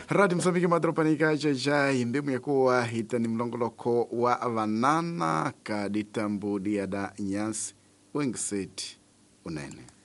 Radio Msambiki madropanika jajai mbemu ya kuwa hita ni mlongoloko wa vanana kaditambu diada nyasi wengiseti unene.